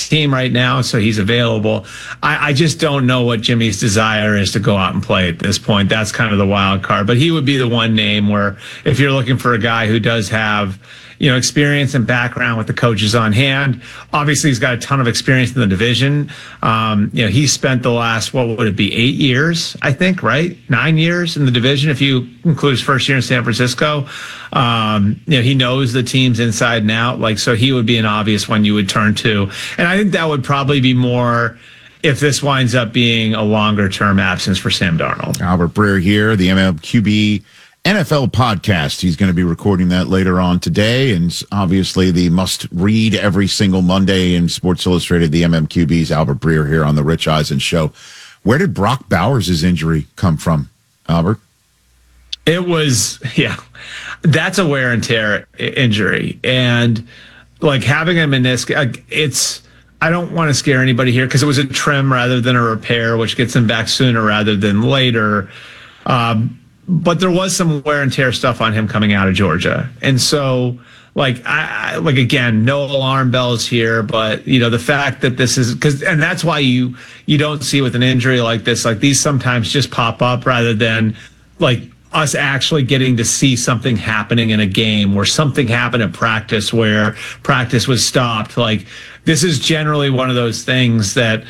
team right now, so he's available. I just don't know what Jimmy's desire is to go out and play at this point. That's kind of the wild card. But he would be the one name where if you're looking for a guy who does have, experience and background with the coaches on hand. Obviously, he's got a ton of experience in the division. He spent the last, what would it be, 8 years, I think, right? 9 years in the division, if you include his first year in San Francisco. He knows the teams inside and out. So he would be an obvious one you would turn to. And I think that would probably be more if this winds up being a longer-term absence for Sam Darnold. Albert Breer here, the MLQB NFL podcast. He's going to be recording that later on today, and obviously the must-read every single Monday in Sports Illustrated, the MMQB's Albert Breer here on the Rich Eisen Show. Where did Brock Bowers' injury come from, Albert? It was, that's a wear and tear injury. And having a meniscus, I don't want to scare anybody here because it was a trim rather than a repair, which gets him back sooner rather than later. But there was some wear and tear stuff on him coming out of Georgia. And so, again, no alarm bells here, but, the fact that this is and that's why you don't see with an injury like this, these sometimes just pop up rather than us actually getting to see something happening in a game where something happened at practice where practice was stopped. This is generally one of those things that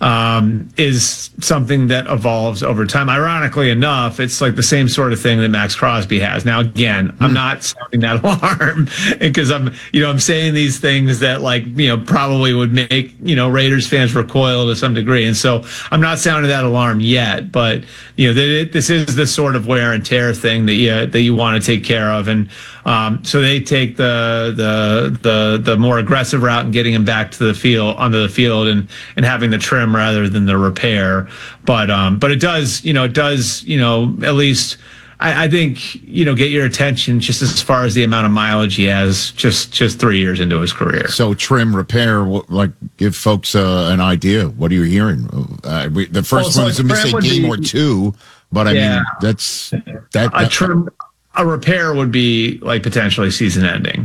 is something that evolves over time. Ironically enough, it's the same sort of thing that Max Crosby has. Now, again, I'm not sounding that alarm because I'm saying these things that probably would make, Raiders fans recoil to some degree. And so I'm not sounding that alarm yet, but this is the sort of wear and tear thing that you want to take care of. And so they take the more aggressive route and getting him back to the field, onto the field, and having the trim rather than the repair. But it does, at least I think, get your attention just as far as the amount of mileage he has just 3 years into his career. So trim, repair, give folks an idea. What are you hearing? The first one is going to say game or two, but I mean, that's that. A trim. A repair would be potentially season ending.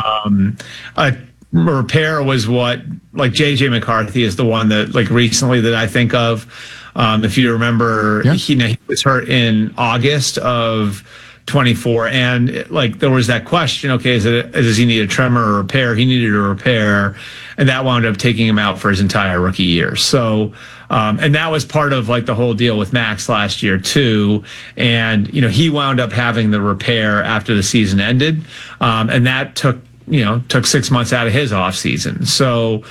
A repair was what JJ McCarthy is the one that recently that I think of. If you remember, he was hurt in August of 24, and there was that question. Okay, does he need a trim or a repair? He needed a repair, and that wound up taking him out for his entire rookie year. So. And that was part of the whole deal with Max last year too. And, he wound up having the repair after the season ended. And that took 6 months out of his off season. So,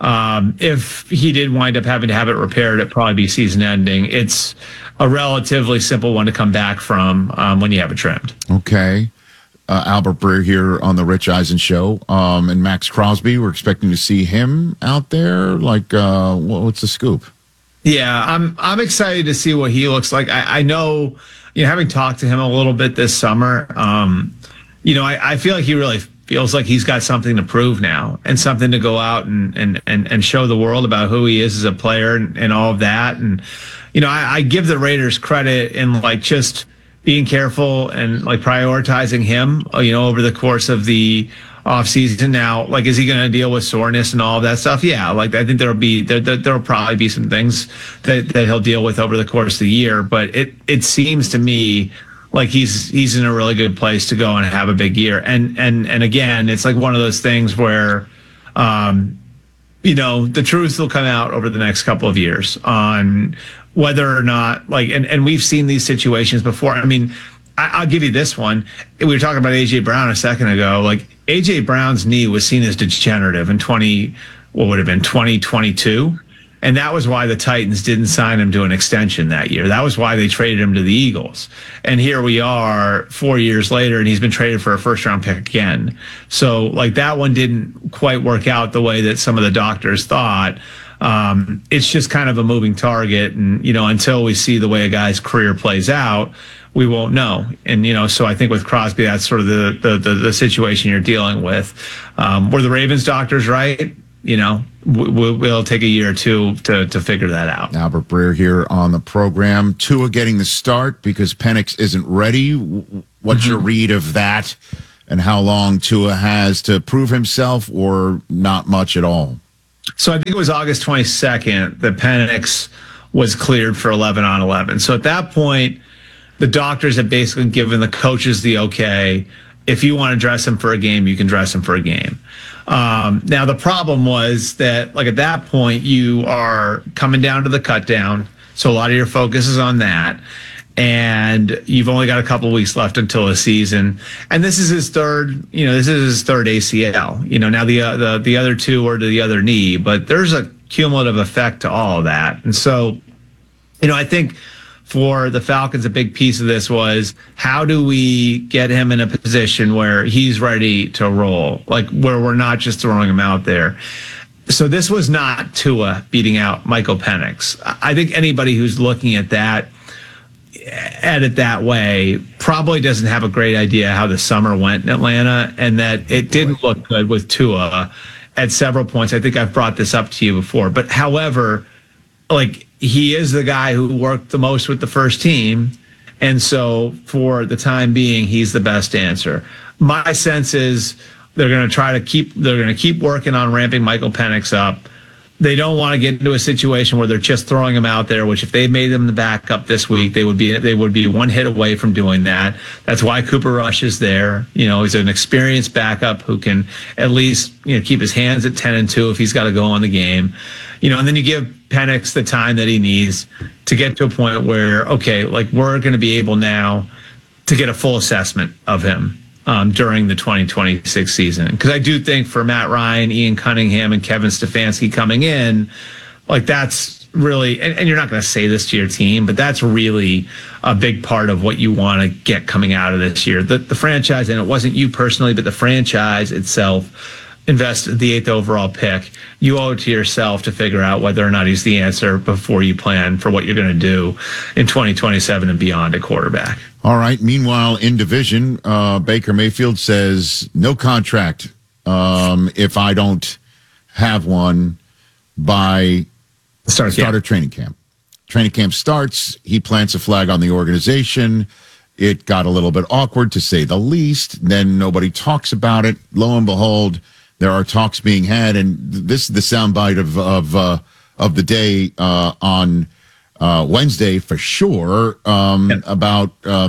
if he did wind up having to have it repaired, it'd probably be season ending. It's a relatively simple one to come back from, when you have it trimmed. Okay. Albert Breer here on the Rich Eisen Show. And Max Crosby, we're expecting to see him out there. What's the scoop? Yeah, I'm excited to see what he looks like. I know, having talked to him a little bit this summer, I feel like he really feels like he's got something to prove now and something to go out and show the world about who he is as a player and all of that. And, I give the Raiders credit in just being careful and prioritizing him, over the course of the offseason. Now, is he going to deal with soreness and all of that stuff? Yeah, I think there'll probably be some things that he'll deal with over the course of the year. But it seems to me he's in a really good place to go and have a big year. And again, it's one of those things where, the truth will come out over the next couple of years on whether or not and we've seen these situations before. I mean, I'll give you this one. We were talking about A.J. Brown a second ago. A.J. Brown's knee was seen as degenerative in 2022. And that was why the Titans didn't sign him to an extension that year. That was why they traded him to the Eagles. And here we are 4 years later, and he's been traded for a first-round pick again. So, that one didn't quite work out the way that some of the doctors thought. It's just kind of a moving target. And, until we see the way a guy's career plays out, we won't know. And, so I think with Crosby, that's sort of the situation you're dealing with. Were the Ravens doctors right? We'll take a year or two to figure that out. Albert Breer here on the program. Tua getting the start because Penix isn't ready. What's your read of that and how long Tua has to prove himself, or not much at all? So I think it was August 22nd that Penix was cleared for 11 on 11. So at that point, the doctors have basically given the coaches the okay. If you want to dress him for a game, you can dress him for a game. Now, the problem was that, like, at that point, you are coming down to the cut down. So a lot of your focus is on that. And you've only got a couple of weeks left until the season. And this is his third ACL. Now the other two are to the other knee, but there's a cumulative effect to all of that. And so, I think for the Falcons, a big piece of this was, how do we get him in a position where he's ready to roll, like where we're not just throwing him out there. So this was not Tua beating out Michael Penix. I think anybody who's looking at it that way probably doesn't have a great idea how the summer went in Atlanta, and that it didn't look good with Tua at several points. I think I've brought this up to you before, but however, like, he is the guy who worked the most with the first team. And so for the time being, he's the best answer. My sense is they're going to keep working on ramping Michael Penix up. They don't want to get into a situation where they're just throwing him out there, which if they made him the backup this week, they would be one hit away from doing that. That's why Cooper Rush is there. He's an experienced backup who can at least, keep his hands at 10-2 if he's got to go on the game. And then you give Penix the time that he needs to get to a point where, okay, like, we're going to be able now to get a full assessment of him during the 2026 season. Because I do think for Matt Ryan, Ian Cunningham, and Kevin Stefanski coming in, like, that's really, and you're not going to say this to your team, but that's really a big part of what you want to get coming out of this year. The franchise, and it wasn't you personally, but the franchise itself invested the 8th overall pick. You owe it to yourself to figure out whether or not he's the answer before you plan for what you're going to do in 2027 and beyond at quarterback. All right. Meanwhile, in division, Baker Mayfield says no contract if I don't have one by start of training camp. Training camp starts. He plants a flag on the organization. It got a little bit awkward, to say the least. Then nobody talks about it. Lo and behold, there are talks being had, and this is the soundbite of the day on Wednesday for sure about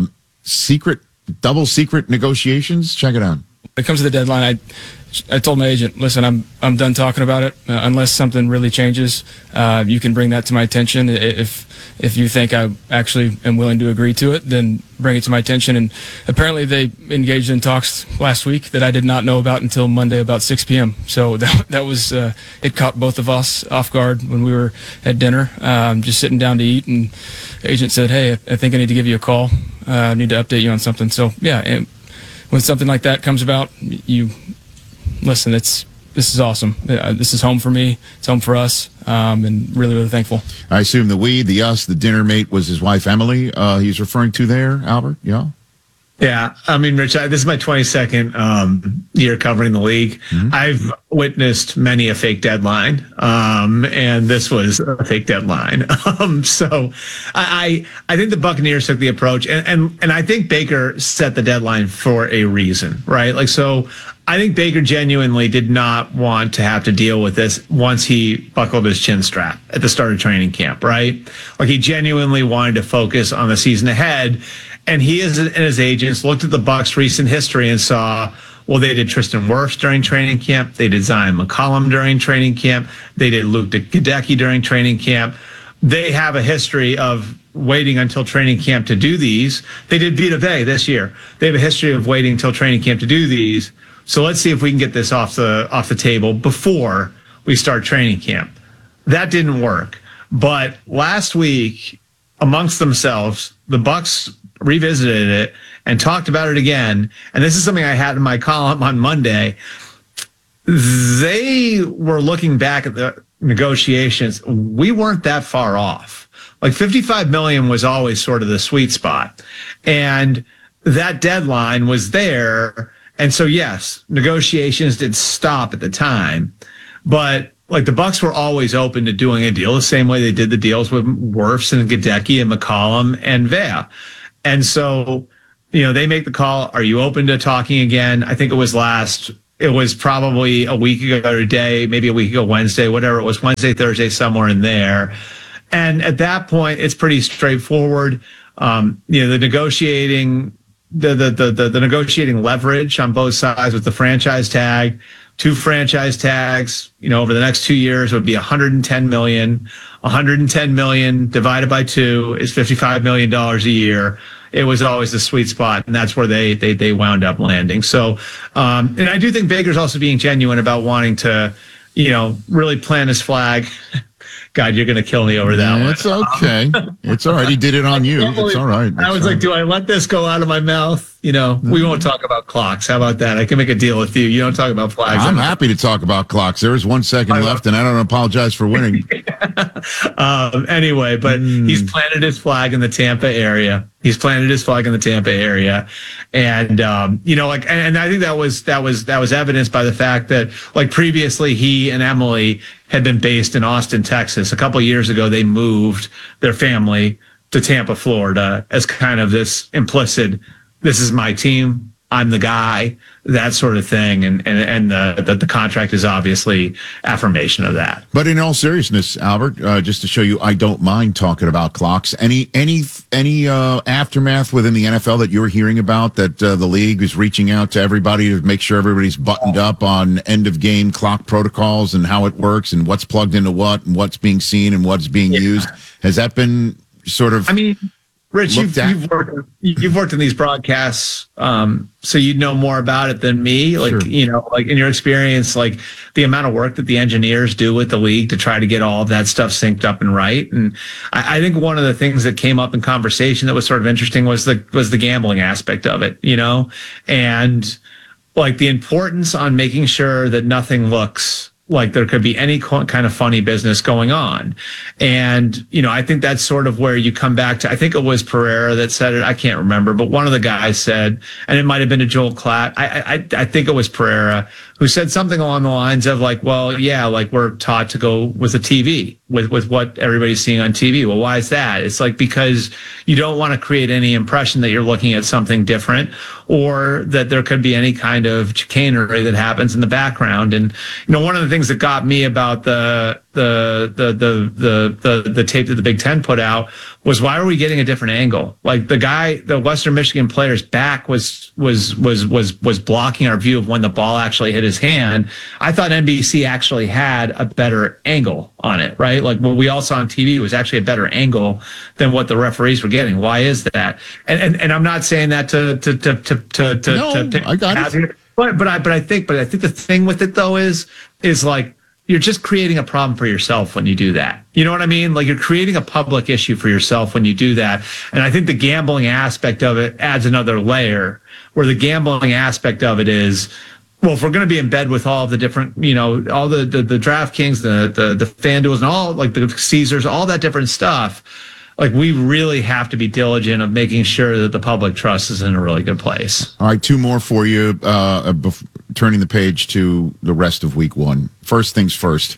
double secret negotiations. Check it out. When it comes to the deadline, I told my agent, listen, I'm done talking about it. Unless something really changes, you can bring that to my attention. If you think I actually am willing to agree to it, then bring it to my attention. And apparently they engaged in talks last week that I did not know about until Monday about 6 p.m. So that was it caught both of us off guard when we were at dinner, just sitting down to eat. And the agent said, hey, I think I need to give you a call. I need to update you on something. So, yeah, and when something like that comes about, you listen, this is awesome. This is home for me. It's home for us, and really, really thankful. I assume the us, the dinner mate was his wife, Emily, he's referring to there, Albert? Yeah? Yeah. I mean, Rich, this is my 22nd year covering the league. Mm-hmm. I've witnessed many a fake deadline, and this was a fake deadline. So I think the Buccaneers took the approach, and I think Baker set the deadline for a reason, right? Like, so I think Baker genuinely did not want to have to deal with this once he buckled his chin strap at the start of training camp, right? Like, he genuinely wanted to focus on the season ahead. And he and his agents looked at the Bucs' recent history and saw, well, they did Tristan Wirfs during training camp. They did Zion McCollum during training camp. They did Luke Gadecki during training camp. They have a history of waiting until training camp to do these. They did Vita Vea this year. They have a history of waiting until training camp to do these. So let's see if we can get this off the table before we start training camp. That didn't work. But last week, amongst themselves, the Bucs revisited it and talked about it again. And this is something I had in my column on Monday. They were looking back at the negotiations. We weren't that far off. Like, $55 million was always sort of the sweet spot. And that deadline was there. And so, yes, negotiations did stop at the time, but like, the Bucs were always open to doing a deal the same way they did the deals with Wirfs and Gadecki and McCollum and Vea. And so, they make the call. Are you open to talking again? I think it was last it was probably a week ago today, maybe a week ago Wednesday, whatever it was, Wednesday, Thursday, somewhere in there. And at that point, it's pretty straightforward. The negotiating leverage on both sides with the franchise tag, 2 franchise tags, over the next 2 years would be 110 million. 110 million divided by 2 is $55 million a year. It was always the sweet spot, and that's where they wound up landing. So, and I do think Baker's also being genuine about wanting to, really plant his flag. God, you're going to kill me over that one. It's okay. It's all right. He did it on you. It's all right. I was like, do I let this go out of my mouth? We won't talk about clocks. How about that? I can make a deal with you. You don't talk about flags. I'm happy to talk about clocks. There is 1 second left, and I don't apologize for winning. Anyway, but he's planted his flag in the Tampa area. And, and I think that was evidenced by the fact that, like, previously he and Emily had been based in Austin, Texas. A couple of years ago, they moved their family to Tampa, Florida, as kind of this implicit, this is my team, I'm the guy, that sort of thing. And the contract is obviously affirmation of that. But in all seriousness, Albert, just to show you, I don't mind talking about clocks. Any aftermath within the NFL that you're hearing about that the league is reaching out to everybody to make sure everybody's buttoned up on end of game clock protocols and how it works and what's plugged into what and what's being seen and what's being used? Has that been sort of? Rich, you've worked in these broadcasts, so you know more about it than me. Like, sure. Like in your experience, like the amount of work that the engineers do with the league to try to get all of that stuff synced up and right. And I think one of the things that came up in conversation that was sort of interesting was the gambling aspect of it, and like the importance on making sure that nothing looks like there could be any kind of funny business going on. And, I think that's sort of where you come back to, I think it was Pereira that said it. I can't remember, but one of the guys said, and it might've been to Joel Klatt. I think it was Pereira who said something along the lines of like, well, yeah, like we're taught to go with the TV, with what everybady's seeing on TV. Well, why is that? It's like, because you don't want to create any impression that you're looking at something different or that there could be any kind of chicanery that happens in the background. And, one of the things that got me about the tape that the Big Ten put out was, why are we getting a different angle? Like the Western Michigan player's back was blocking our view of when the ball actually hit his hand. I thought NBC actually had a better angle on it, right? Like what we all saw on TV was actually a better angle than what the referees were getting. Why is that? And I'm not saying that to I got it. But I think the thing with it though is like, you're just creating a problem for yourself when you do that. You know what I mean? Like you're creating a public issue for yourself when you do that. And I think the gambling aspect of it adds another layer where the gambling aspect of it is, well, if we're going to be in bed with all the different, all the DraftKings, the FanDuels and all like the Caesars, all that different stuff, like we really have to be diligent of making sure that the public trust is in a really good place. All right, 2 more for you, turning the page to the rest of week 1. First things first,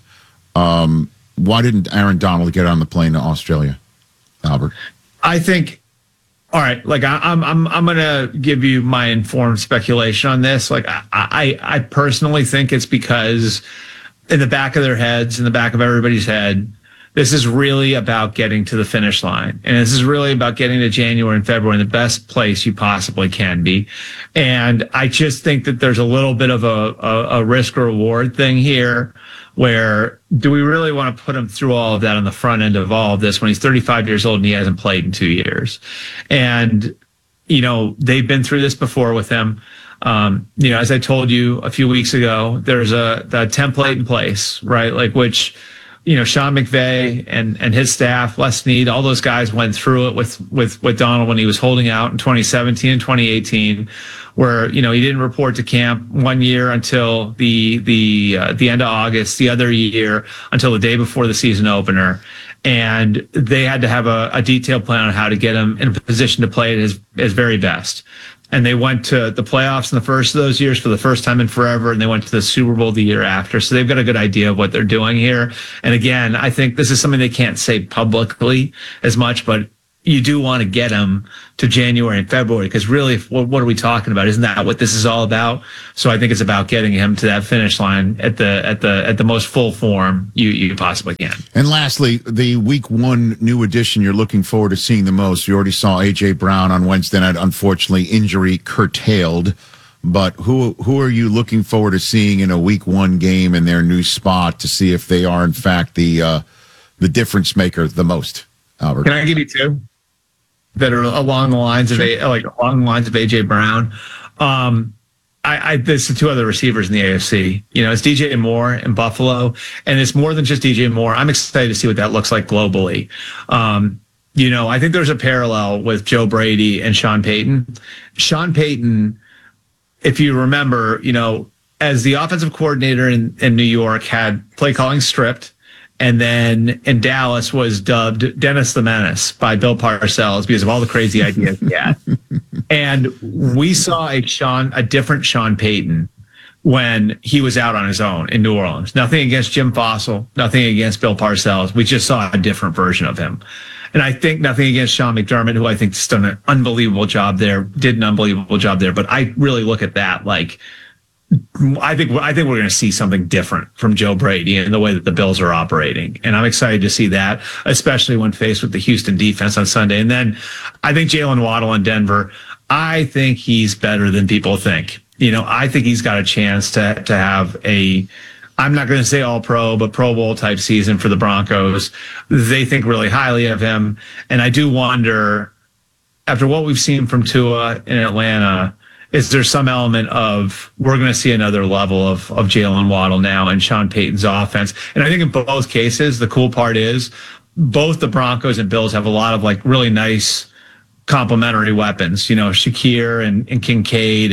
why didn't Aaron Donald get on the plane to Australia, Albert? I think, all right, like I'm going to give you my informed speculation on this. Like I personally think it's because in the back of their heads, in the back of everybody's head, this is really about getting to the finish line. And this is really about getting to January and February in the best place you possibly can be. And I just think that there's a little bit of a risk reward thing here where do we really want to put him through all of that on the front end of all of this when he's 35 years old and he hasn't played in 2 years? And, they've been through this before with him. As I told you a few weeks ago, there's the template in place, right? Like which, Sean McVay and his staff, Les Snead, all those guys went through it with Donald when he was holding out in 2017 and 2018, where, he didn't report to camp 1 year until the end of August, the other year until the day before the season opener. And they had to have a detailed plan on how to get him in a position to play at his very best. And they went to the playoffs in the first of those years for the first time in forever, and they went to the Super Bowl the year after. So they've got a good idea of what they're doing here. And again, I think this is something they can't say publicly as much, but you do want to get him to January and February, because really, what are we talking about? Isn't that what this is all about? So I think it's about getting him to that finish line at the most full form you possibly can. And lastly, the week 1 new addition you're looking forward to seeing the most. You already saw A.J. Brown on Wednesday night, unfortunately injury curtailed. But who are you looking forward to seeing in a week 1 game in their new spot to see if they are in fact the difference maker the most? Albert, can I give you 2 that are along the lines of AJ Brown? There's 2 other receivers in the AFC. It's DJ Moore in Buffalo, and it's more than just DJ Moore. I'm excited to see what that looks like globally. I think there's a parallel with Joe Brady and Sean Payton. Sean Payton, if you remember, as the offensive coordinator in New York, had play calling stripped, and then in Dallas was dubbed Dennis the Menace by Bill Parcells because of all the crazy ideas he had. And we saw a different Sean Payton when he was out on his own in New Orleans. Nothing against Jim Fossil, nothing against Bill Parcells. We just saw a different version of him. And I think nothing against Sean McDermott, who I think has done an unbelievable job there, But I really look at that like, I think we're going to see something different from Joe Brady in the way that the Bills are operating. And I'm excited to see that, especially when faced with the Houston defense on Sunday. And then I think Jalen Waddle in Denver, I think he's better than people think. I think he's got a chance to have I'm not going to say all pro, but Pro Bowl type season for the Broncos. They think really highly of him. And I do wonder, after what we've seen from Tua in Atlanta, is there some element of we're going to see another level of Jalen Waddle now in Sean Payton's offense? And I think in both cases, the cool part is both the Broncos and Bills have a lot of like really nice complementary weapons, Shakir and Kincaid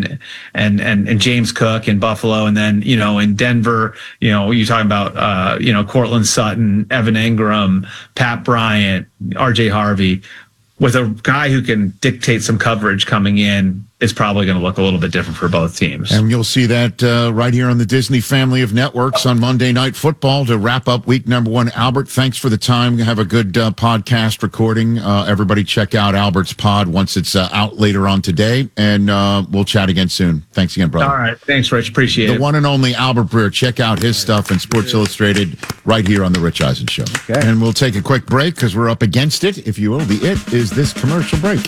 and James Cook in Buffalo. And then, in Denver, you're talking about, Cortland Sutton, Evan Ingram, Pat Bryant, RJ Harvey. With a guy who can dictate some coverage coming in, it's probably going to look a little bit different for both teams. And you'll see that right here on the Disney family of networks on Monday Night Football to wrap up week number 1. Albert, thanks for the time. Have a good podcast recording. Everybody check out Albert's pod once it's out later on today, and we'll chat again soon. Thanks again, brother. All right. Thanks, Rich. Appreciate it. The one and only Albert Breer. Check out his stuff in Sports Illustrated right here on The Rich Eisen Show. Okay. And we'll take a quick break because we're up against it, if you will. The it is this commercial break.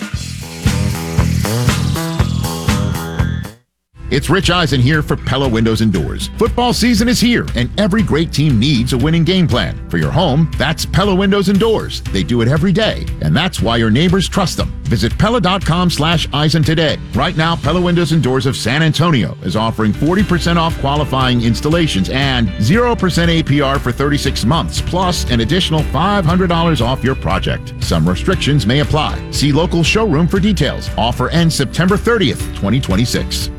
It's Rich Eisen here for Pella Windows and Doors. Football season is here, and every great team needs a winning game plan. For your home, that's Pella Windows and Doors. They do it every day, and that's why your neighbors trust them. Visit Pella.com/Eisen today. Right now, Pella Windows and Doors of San Antonio is offering 40% off qualifying installations and 0% APR for 36 months, plus an additional $500 off your project. Some restrictions may apply. See local showroom for details. Offer ends September 30th, 2026.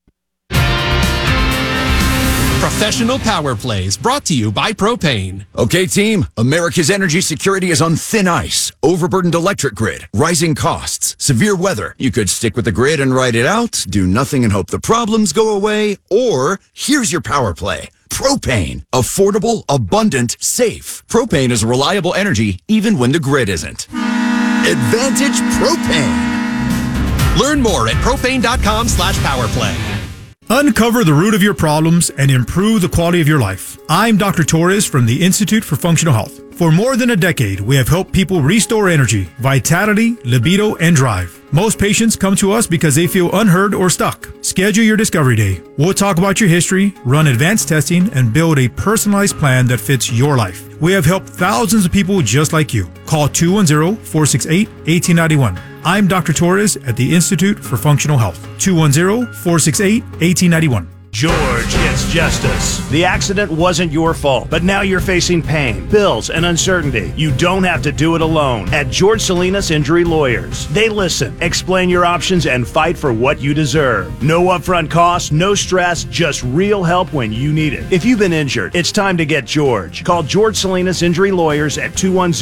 Professional Power Plays, brought to you by Propane. Okay, team, America's energy security is on thin ice. Overburdened electric grid, rising costs, severe weather. You could stick with the grid and ride it out, do nothing and hope the problems go away, or here's your power play. Propane. Affordable, abundant, safe. Propane is reliable energy even when the grid isn't. Advantage Propane. Learn more at propane.com/powerplay. Uncover the root of your problems and improve the quality of your life. I'm Dr. Torres from the Institute for Functional Health. For more than a decade, we have helped people restore energy, vitality, libido, and drive. Most patients come to us because they feel unheard or stuck. Schedule your discovery day. We'll talk about your history, run advanced testing, and build a personalized plan that fits your life. We have helped thousands of people just like you. Call 210-468-1891. I'm Dr. Torres at the Institute for Functional Health. 210-468-1891. George gets justice. The accident wasn't your fault, but now you're facing pain, bills, and uncertainty. You don't have to do it alone. At George Salinas Injury Lawyers, they listen, explain your options, and fight for what you deserve. No upfront costs, no stress, just real help when you need it. If you've been injured, it's time to get George. Call George Salinas Injury Lawyers at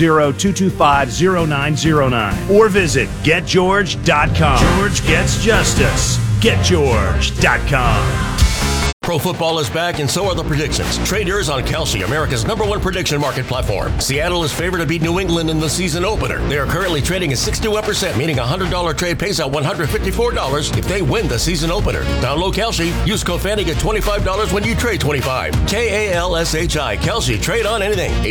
210-225-0909 or visit getgeorge.com. George gets justice. Getgeorge.com. Pro football is back, and so are the predictions. Trade yours on Kalshi, America's #1 prediction market platform. Seattle is favored to beat New England in the season opener. They are currently trading at 61%, meaning a $100 trade pays out $154 if they win the season opener. Download Kalshi. Use code FANTY, get $25 when you trade $25. KALSHI. Kalshi. Trade on anything.